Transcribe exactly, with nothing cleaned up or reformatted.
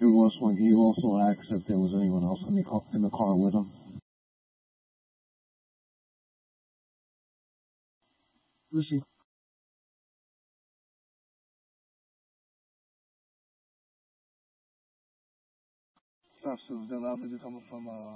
do was when he also asked if there was anyone else in the car, in the car with him. Lucy. Stuff, so the loud music coming from, uh,